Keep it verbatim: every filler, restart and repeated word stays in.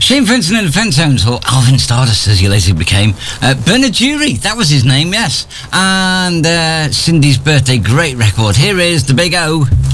Shane Fenton and the Fentones, or Alvin Stardust as he later became. Uh, Bernard Jury, that was his name, yes. And uh, Cindy's Birthday, great record. Here is The Big O.